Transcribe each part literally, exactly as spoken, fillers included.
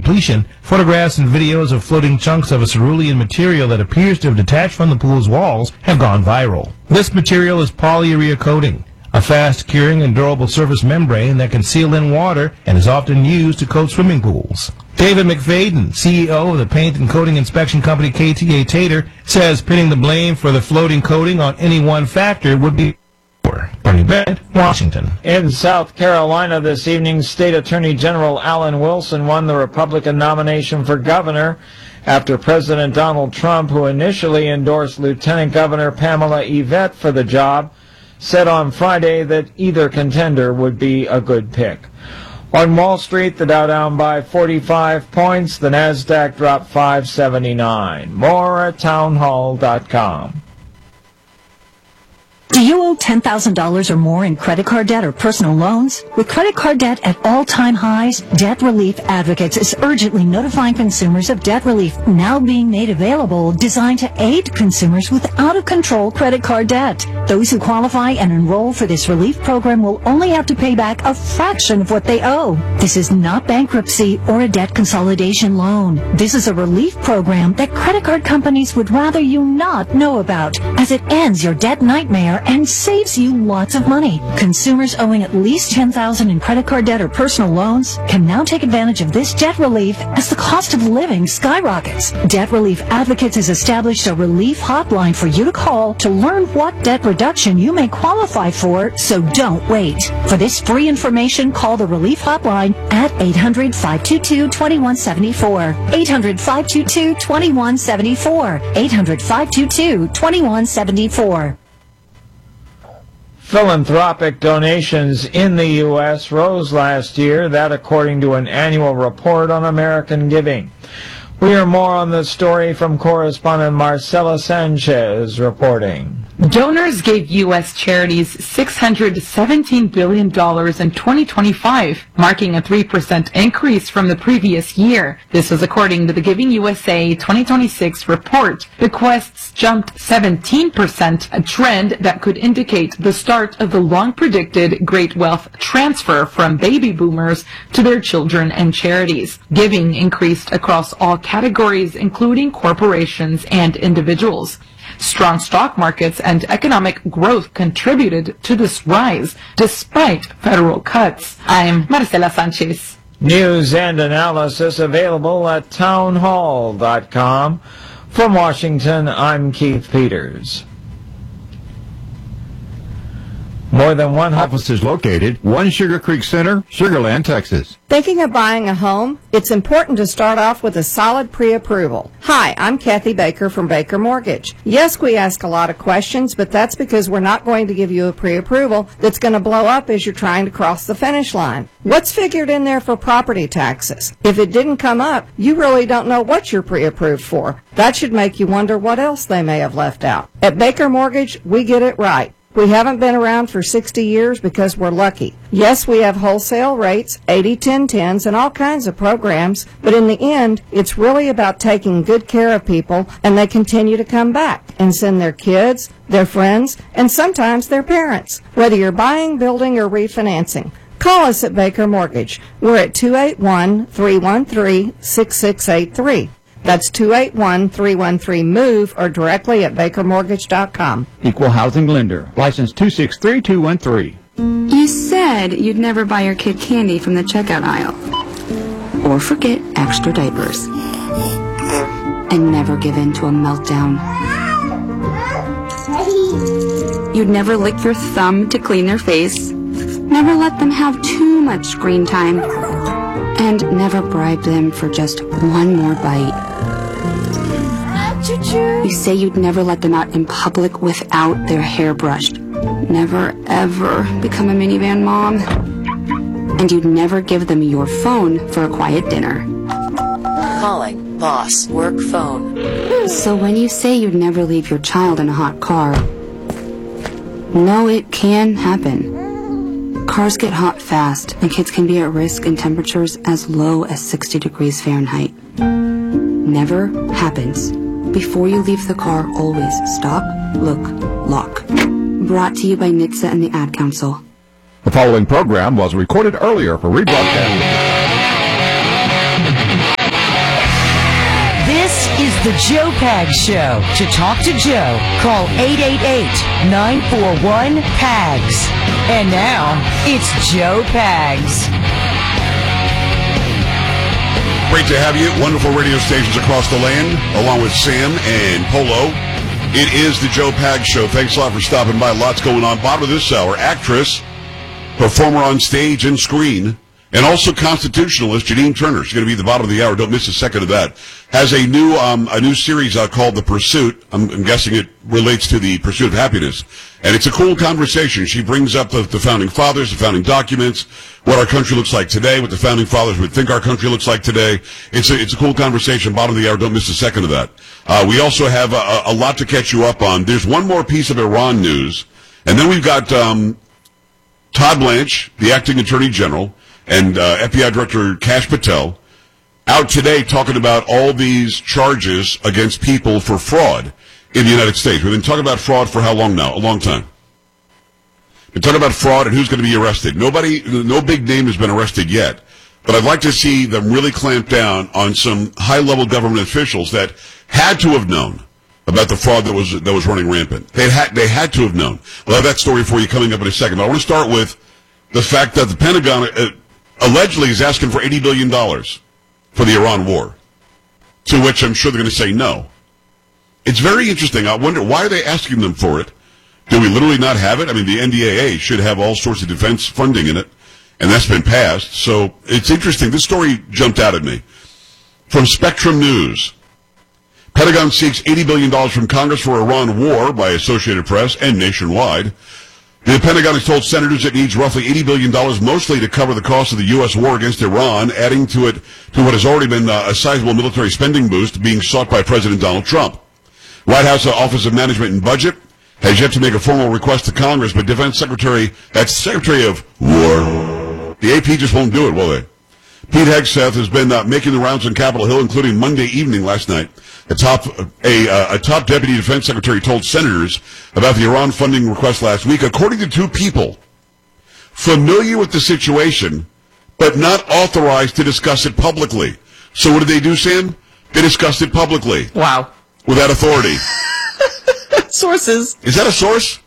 completion, photographs and videos of floating chunks of a cerulean material that appears to have detached from the pool's walls have gone viral. This material is polyurea coating, a fast-curing and durable surface membrane that can seal in water and is often used to coat swimming pools. David McFadden, C E O of the paint and coating inspection company K T A Tater, says pinning the blame for the floating coating on any one factor would be poor. Bernie Bennett, Washington. In South Carolina this evening, State Attorney General Alan Wilson won the Republican nomination for governor after President Donald Trump, who initially endorsed Lieutenant Governor Pamela Yvette for the job, said on Friday that either contender would be a good pick. On Wall Street, the Dow down by forty-five points, the NASDAQ dropped five seventy-nine. More at townhall dot com. Do you owe ten thousand dollars or more in credit card debt or personal loans? With credit card debt at all-time highs, Debt Relief Advocates is urgently notifying consumers of debt relief now being made available, designed to aid consumers with out-of-control credit card debt. Those who qualify and enroll for this relief program will only have to pay back a fraction of what they owe. This is not bankruptcy or a debt consolidation loan. This is a relief program that credit card companies would rather you not know about, as it ends your debt nightmare and saves you lots of money. Consumers owing at least ten thousand dollars in credit card debt or personal loans can now take advantage of this debt relief as the cost of living skyrockets. Debt Relief Advocates has established a relief hotline for you to call to learn what debt reduction you may qualify for, so don't wait. For this free information, call the relief hotline at eight hundred, five two two, two one seven four. eight hundred, five two two, two one seven four. eight hundred, five two two, two one seven four. Philanthropic donations in the U S rose last year, that according to an annual report on American giving. We hear more on this story from correspondent Marcela Sanchez reporting. Donors gave U S charities six hundred seventeen billion dollars in twenty twenty-five, marking a three percent increase from the previous year. This is according to the Giving U S A twenty twenty-six report. Bequests jumped seventeen percent, a trend that could indicate the start of the long-predicted great wealth transfer from baby boomers to their children and charities. Giving increased across all categories, including corporations and individuals. Strong stock markets and economic growth contributed to this rise, despite federal cuts. I'm Marcela Sanchez. News and analysis available at townhall dot com. From Washington, I'm Keith Peters. More than one hundred offices located, One Sugar Creek Center, Sugar Land, Texas. Thinking of buying a home? It's important to start off with a solid pre-approval. Hi, I'm Kathy Baker from Baker Mortgage. Yes, we ask a lot of questions, but that's because we're not going to give you a pre-approval that's going to blow up as you're trying to cross the finish line. What's figured in there for property taxes? If it didn't come up, you really don't know what you're pre-approved for. That should make you wonder what else they may have left out. At Baker Mortgage, we get it right. We haven't been around for sixty years because we're lucky. Yes, we have wholesale rates, eighty ten tens, and all kinds of programs, but in the end, it's really about taking good care of people, and they continue to come back and send their kids, their friends, and sometimes their parents, whether you're buying, building, or refinancing. Call us at Baker Mortgage. We're at two eight one, three one three, six six eight three. That's two eight one, three one three, MOVE or directly at baker mortgage dot com. Equal housing lender. License two six three two one three. You said you'd never buy your kid candy from the checkout aisle. Or forget extra diapers. And never give in to a meltdown. You'd never lick your thumb to clean their face. Never let them have too much screen time. And never bribe them for just one more bite. You say you'd never let them out in public without their hair brushed. Never, ever become a minivan mom. And you'd never give them your phone for a quiet dinner. Calling boss work phone. So when you say you'd never leave your child in a hot car, no, it can happen. Cars get hot fast, and kids can be at risk in temperatures as low as sixty degrees Fahrenheit. Never happens. Before you leave the car, always stop, look, lock. Brought to you by N H T S A and the Ad Council. The following program was recorded earlier for rebroadcast. The Joe Pags Show. To talk to Joe, call eight eight eight, nine four one, P A G S. And now, it's Joe Pags. Great to have you. Wonderful radio stations across the land, along with Sam and Polo. It is the Joe Pags Show. Thanks a lot for stopping by. Lots going on. Bottom of this hour, actress, performer on stage and screen, and also constitutionalist Janine Turner. She's going to be at the bottom of the hour. Don't miss a second of that. Has a new um, a new series uh, called The Pursuit. I'm, I'm guessing it relates to the pursuit of happiness. And it's a cool conversation. She brings up the, the founding fathers, the founding documents, what our country looks like today, what the founding fathers would think our country looks like today. It's a, it's a cool conversation. Bottom of the hour. Don't miss a second of that. Uh, we also have a, a lot to catch you up on. There's one more piece of Iran news. And then we've got um, Todd Blanche, the acting attorney general, and uh, F B I Director Kash Patel, out today talking about all these charges against people for fraud in the United States. We've been talking about fraud for how long now? A long time. We've been talking about fraud and who's going to be arrested. Nobody, no big name has been arrested yet, but I'd like to see them really clamp down on some high-level government officials that had to have known about the fraud that was that was running rampant. They had they had to have known. We'll have that story for you coming up in a second. But I want to start with the fact that the Pentagon uh, allegedly is asking for eighty billion dollars for the Iran war, to which I'm sure they're going to say no. It's very interesting. I wonder, why are they asking them for it? Do we literally not have it? I mean, the N D A A should have all sorts of defense funding in it, and that's been passed. So it's interesting. This story jumped out at me. From Spectrum News, Pentagon seeks eighty billion dollars from Congress for Iran war by Associated Press and Nationwide. The Pentagon has told senators it needs roughly eighty billion dollars, mostly to cover the cost of the U S war against Iran, adding to it to what has already been uh, a sizable military spending boost being sought by President Donald Trump. White House Office of Management and Budget has yet to make a formal request to Congress, but Defense Secretary, that's Secretary of War, the A P just won't do it, will they? Pete Hegseth has been uh, making the rounds on Capitol Hill, including Monday evening last night. A top, a, uh, a top deputy defense secretary told senators about the Iran funding request last week, according to two people familiar with the situation, but not authorized to discuss it publicly. So what did they do, Sam? They discussed it publicly. Wow. Without authority. Sources. Is that a source?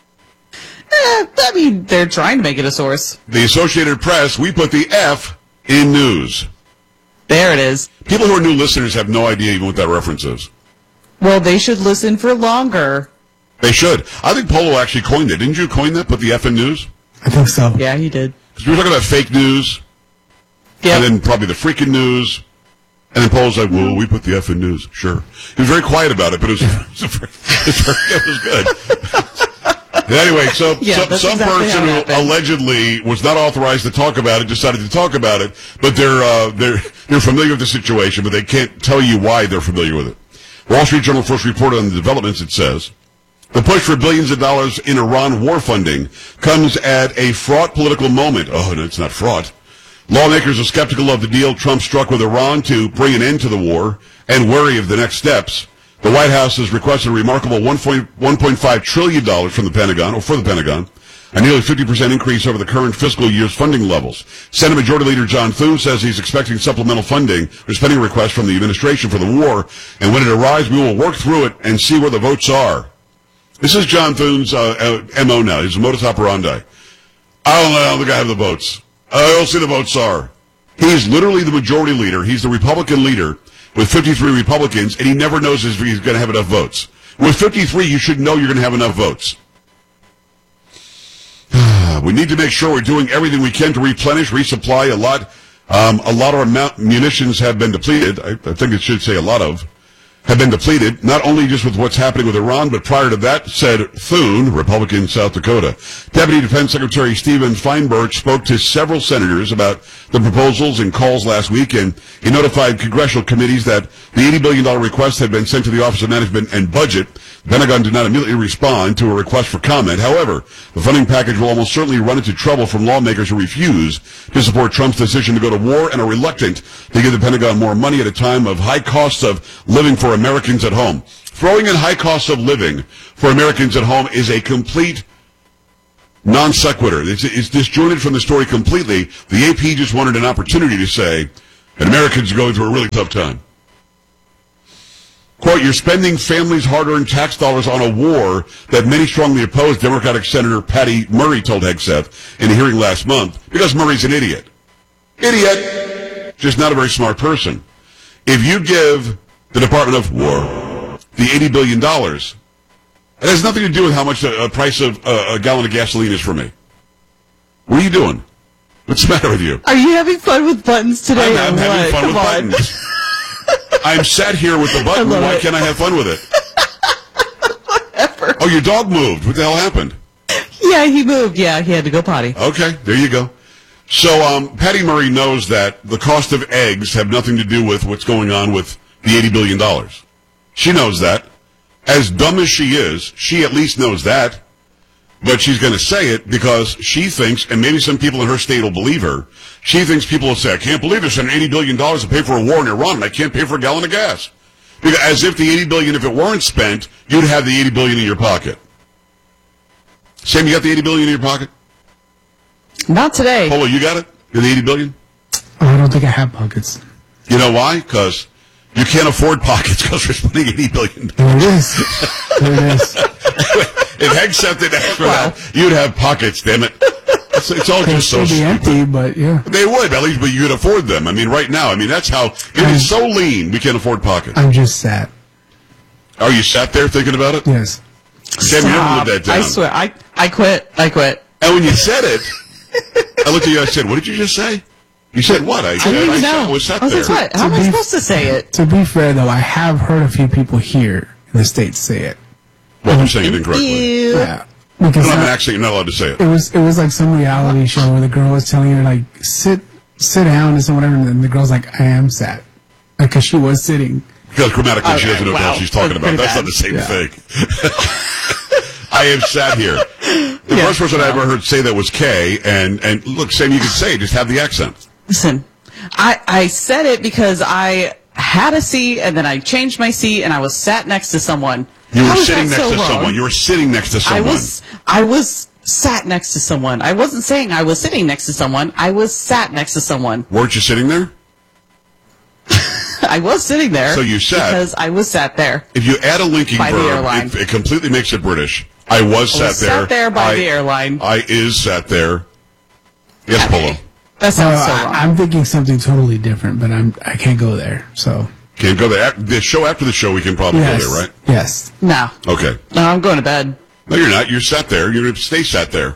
Eh, I mean, they're trying to make it a source. The Associated Press, we put the F in news. There it is. People who are new listeners have no idea even what that reference is. Well, they should listen for longer. They should. I think Polo actually coined it. Didn't you coin that? Put the F in news? I think so. Yeah, he did. Because we were talking about fake news. Yep. And then probably the freaking news. And then Polo's like, well, we put the F in news. Sure. He was very quiet about it, but it was, it was, very, it was good. Anyway, so, yeah, so some exactly person who allegedly was not authorized to talk about it decided to talk about it, but they're uh, they're they're familiar with the situation, but they can't tell you why they're familiar with it. Wall Street Journal first reported on the developments. It says the push for billions of dollars in Iran war funding comes at a fraught political moment. Oh, no, it's not fraught. Lawmakers are skeptical of the deal Trump struck with Iran to bring an end to the war and wary of the next steps. The White House has requested a remarkable one point five trillion dollars from the Pentagon, or for the Pentagon, a nearly fifty percent increase over the current fiscal year's funding levels. Senate Majority Leader John Thune says he's expecting supplemental funding or spending requests from the administration for the war, and when it arrives, we will work through it and see where the votes are. This is John Thune's uh, M O now. He's a modus operandi. I don't know, I don't think I have the votes. I don't see the votes are. He's literally the majority leader. He's the Republican leader with fifty-three Republicans, and he never knows if he's going to have enough votes. With fifty-three, you should know you're going to have enough votes. We need to make sure we're doing everything we can to replenish, resupply a lot. Um, a lot of our munitions have been depleted. I, I think it should say a lot of. Have been depleted, not only just with what's happening with Iran, but prior to that, said Thune, Republican South Dakota. Deputy Defense Secretary Stephen Feinberg spoke to several senators about the proposals and calls last week, and he notified congressional committees that the eighty billion dollars request had been sent to the Office of Management and Budget. The Pentagon did not immediately respond to a request for comment. However, the funding package will almost certainly run into trouble from lawmakers who refuse to support Trump's decision to go to war and are reluctant to give the Pentagon more money at a time of high costs of living for Americans at home. Throwing in high costs of living for Americans at home is a complete non sequitur. It's, it's disjointed from the story completely. The A P just wanted an opportunity to say that Americans are going through a really tough time. Quote, you're spending families' hard-earned tax dollars on a war that many strongly oppose, Democratic Senator Patty Murray told Hegseth in a hearing last month, because Murray's an idiot. Idiot! Just not a very smart person. If you give the Department of War the eighty billion dollars, it has nothing to do with how much the uh, price of uh, a gallon of gasoline is for me. What are you doing? What's the matter with you? Are you having fun with buttons today? I'm, I'm or having what? fun Come with on. buttons. I'm sat here with the button. Why it. can't I have fun with it? Whatever. Oh, your dog moved. What the hell happened? Yeah, he moved. Yeah, he had to go potty. Okay, there you go. So um, Patty Murray knows that the cost of eggs have nothing to do with what's going on with the eighty billion dollars. She knows that. As dumb as she is, she at least knows that. But she's going to say it because she thinks, and maybe some people in her state will believe her, she thinks people will say, I can't believe they're spending eighty billion dollars to pay for a war in Iran, and I can't pay for a gallon of gas. Because as if the eighty billion dollars, if it weren't spent, you'd have the eighty billion dollars in your pocket. Sam, you got the eighty billion dollars in your pocket? Not today. Polo, you got it? The eighty billion dollars? Oh, I don't think I have pockets. You know why? Because you can't afford pockets because we're spending eighty billion dollars. There it is. There it is. If Hegseth didn't ask for that, you'd have pockets, damn it. It's, it's all just so stupid. They'd be empty, but yeah. They would, at least, but you could afford them. I mean, right now, I mean, that's how, it I'm, is so lean, we can't afford pockets. I'm just sad. Are you sat there thinking about it? Yes. Sam, you never lived that down. I swear, I, I quit. I quit. And when you said it, I looked at you, I said, what did you just say? You said what? I, I didn't even I, know. I was sat I was there. like, what? How am I supposed to say it? To be fair, though, I have heard a few people here in the States say it. Well, they're saying it incorrectly. Ew. Yeah. Because no, I'm I, actually not allowed to say it. It was it was like some reality show where the girl was telling her like sit sit down and so whatever, and then the girl's like I am sat, because like, she was sitting. Because grammatically okay, she doesn't know wow. what she's talking That's about. That's bad. not the same Yeah. thing. I have sat here. The Yeah, first person no. I ever heard say that was Kay, and and look, Sam, you can say it, just have the accent. Listen, I, I said it because I had a seat, and then I changed my seat, and I was sat next to someone. You How were is sitting that next so to wrong? someone. You were sitting next to someone. I was, I was sat next to someone. I wasn't saying I was sitting next to someone. I was sat next to someone. Weren't you sitting there? I was sitting there. So you sat. Because I was sat there. If you add a linking By the verb, airline. it, it completely makes it British. I was I sat was there. sat there by I, the airline. I is sat there. Yes, Polo. That sounds Uh, so I, wrong. I'm thinking something totally different, but I'm I can't go there. So Can't go there. Af- The show after the show, we can probably yes, go there, right? yes. no. Okay. No, I'm going to bed. No, you're not. You're sat there. You're going to stay sat there.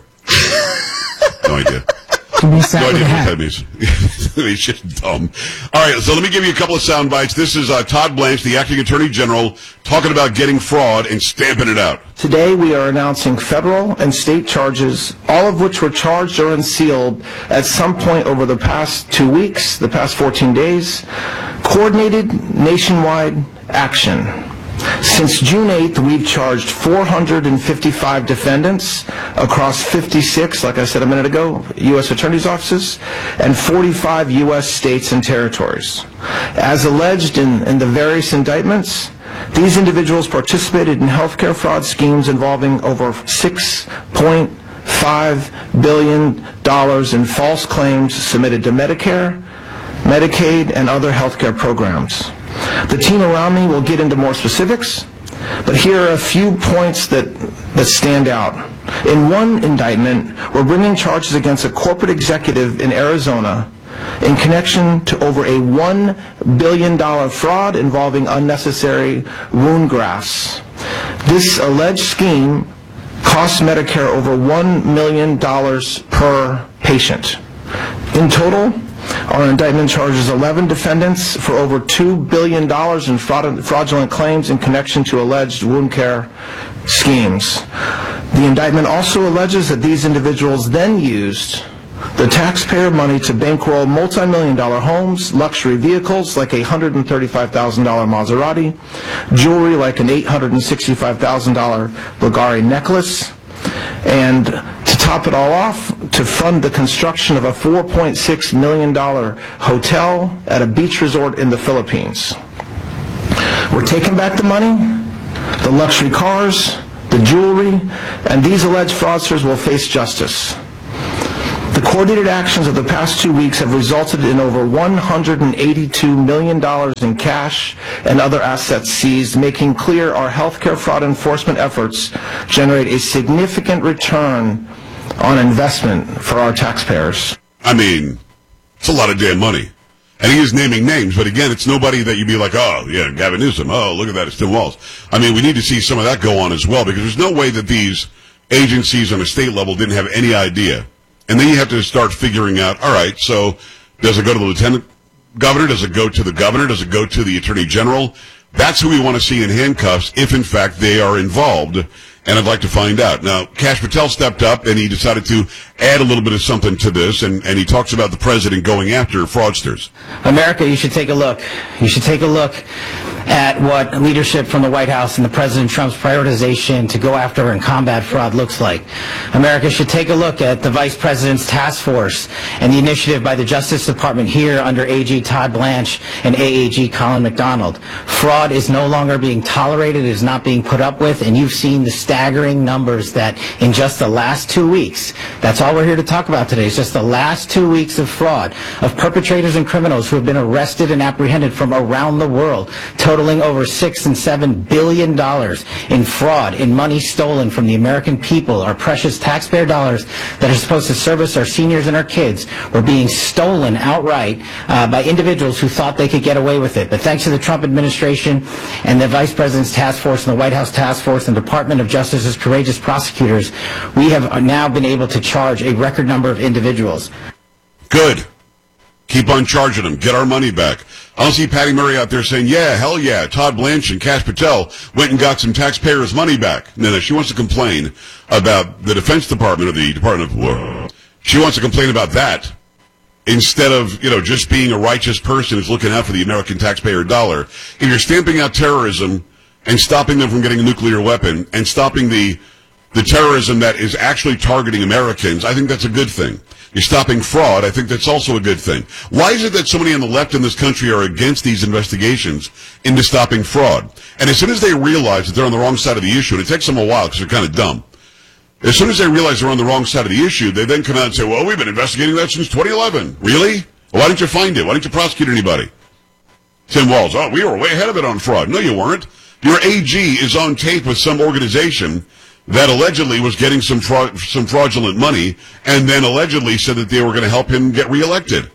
No idea. To be sat No with idea a what hat. that means. He's just dumb. All right, so let me give you a couple of sound bites. This is uh, Todd Blanche, the acting attorney general, talking about getting fraud and stamping it out. Today we are announcing federal and state charges, all of which were charged or unsealed at some point over the past two weeks, the past fourteen days. Coordinated nationwide action. Since June eighth, we've charged four hundred fifty-five defendants across fifty-six, like I said a minute ago, U S attorneys' offices, and forty-five U S states and territories. As alleged in, in the various indictments, these individuals participated in healthcare fraud schemes involving over six point five billion dollars in false claims submitted to Medicare, Medicaid, and other healthcare programs. The team around me will get into more specifics, but here are a few points that, that stand out. In one indictment, we're bringing charges against a corporate executive in Arizona in connection to over a one billion dollars fraud involving unnecessary wound grafts. This alleged scheme costs Medicare over one million dollars per patient. In total, our indictment charges eleven defendants for over two billion dollars in fraud, fraudulent claims in connection to alleged wound care schemes. The indictment also alleges that these individuals then used the taxpayer money to bankroll multi-million dollar homes, luxury vehicles like a one hundred thirty-five thousand dollar Maserati, jewelry like an eight hundred sixty-five thousand dollar Bulgari necklace, and to top it all off, to fund the construction of a four point six million dollars hotel at a beach resort in the Philippines. We're taking back the money, the luxury cars, the jewelry, and these alleged fraudsters will face justice. The coordinated actions of the past two weeks have resulted in over one hundred eighty-two million dollars in cash and other assets seized, making clear our healthcare fraud enforcement efforts generate a significant return on investment for our taxpayers. I mean, it's a lot of damn money. And he is naming names, but again, it's nobody that you'd be like, oh, yeah, Gavin Newsom, oh, look at that, it's Tim Walz. I mean, we need to see some of that go on as well, because there's no way that these agencies on a state level didn't have any idea. And then you have to start figuring out, all right, so does it go to the lieutenant governor? Does it go to the governor? Does it go to the attorney general? That's who we want to see in handcuffs if, in fact, they are involved. And I'd like to find out. Now, Kash Patel stepped up and he decided to add a little bit of something to this, and, and he talks about the president going after fraudsters. America, you should take a look. You should take a look at what leadership from the White House and the President Trump's prioritization to go after and combat fraud looks like. America should take a look at the Vice President's task force and the initiative by the Justice Department here under A G Todd Blanche and A A G Colin McDonald. Fraud is no longer being tolerated, it is not being put up with, and you've seen the staggering numbers that in just the last two weeks, that's all we're here to talk about today, is just the last two weeks of fraud, of perpetrators and criminals who have been arrested and apprehended from around the world, totaling over six and seven billion dollars in fraud, in money stolen from the American people, our precious taxpayer dollars that are supposed to service our seniors and our kids, were being stolen outright uh, by individuals who thought they could get away with it. But thanks to the Trump administration and the Vice President's task force and the White House task force and Department of Justice's courageous prosecutors, we have now been able to charge a record number of individuals. Good. Keep on charging them. Get our money back. I don't see Patty Murray out there saying, yeah, hell yeah, Todd Blanche and Kash Patel went and got some taxpayers' money back. No, no, she wants to complain about the Defense Department or the Department of War. She wants to complain about that instead of, you know, just being a righteous person who's looking out for the American taxpayer dollar. If you're stamping out terrorism and stopping them from getting a nuclear weapon and stopping the the terrorism that is actually targeting Americans, I think that's a good thing. You're stopping fraud, I think that's also a good thing. Why is it that so many on the left in this country are against these investigations into stopping fraud? And as soon as they realize that they're on the wrong side of the issue, and it takes them a while because they're kind of dumb, as soon as they realize they're on the wrong side of the issue, they then come out and say, well, we've been investigating that since twenty eleven. Really? Well, why didn't you find it? Why didn't you prosecute anybody? Tim Walz, oh, we were way ahead of it on fraud. No, you weren't. Your A G is on tape with some organization that allegedly was getting some fraud, some fraudulent money, and then allegedly said that they were going to help him get reelected.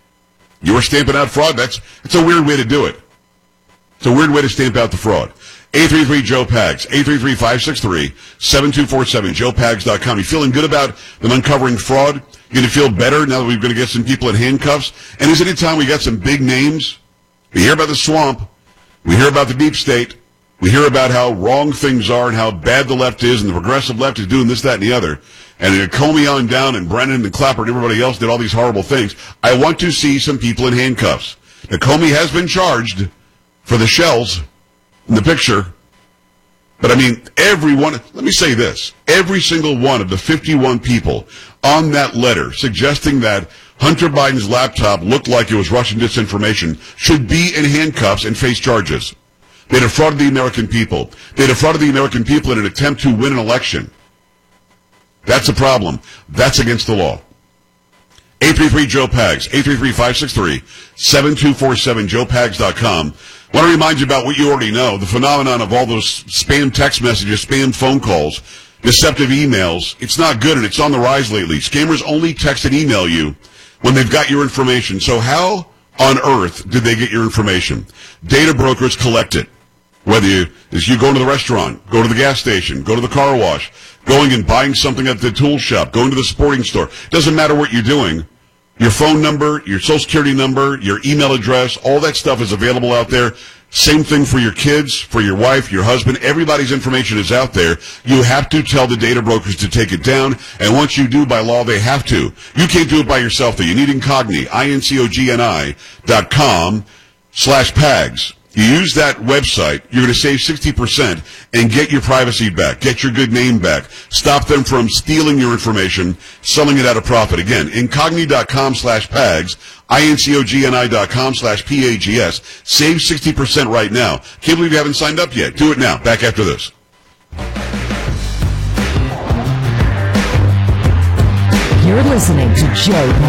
You were stamping out fraud? That's, that's a weird way to do it. It's a weird way to stamp out the fraud. eight three three Joe Pags, eight three three, five six three, seven two four seven, joe pags dot com. You feeling good about them uncovering fraud? You going to feel better now that we're going to get some people in handcuffs? And isn't it time we got some big names? We hear about the swamp. We hear about the deep state. We hear about how wrong things are and how bad the left is and the progressive left is doing this, that, and the other. And uh, Comey on down and Brennan and Clapper and everybody else did all these horrible things. I want to see some people in handcuffs. Now, Comey has been charged for the shells in the picture. But, I mean, every one, let me say this. Every single one of the fifty-one people on that letter suggesting that Hunter Biden's laptop looked like it was Russian disinformation should be in handcuffs and face charges. They defrauded the American people. They defrauded the American people in an attempt to win an election. That's a problem. That's against the law. eight three three Joe Pags, eight three three, five six three, seven two four seven, joe pags dot com. I want to remind you about what you already know, the phenomenon of all those spam text messages, spam phone calls, deceptive emails. It's not good, and it's on the rise lately. Scammers only text and email you when they've got your information. So how on earth did they get your information? Data brokers collect it. Whether you, is you going to the restaurant, go to the gas station, go to the car wash, going and buying something at the tool shop, going to the sporting store. Doesn't matter what you're doing. Your phone number, your social security number, your email address, all that stuff is available out there. Same thing for your kids, for your wife, your husband. Everybody's information is out there. You have to tell the data brokers to take it down, and once you do, by law, they have to. You can't do it by yourself, though. You need Incogni, I N C O G N I dot com slash Pags. You use that website, you're going to save sixty percent and get your privacy back, get your good name back, stop them from stealing your information, selling it at a profit. Again, Incogni dot com slash Pags, I N C O G N I dot com slash P A G S. Save sixty percent right now. Can't believe you haven't signed up yet. Do it now. Back after this. You're listening to Joe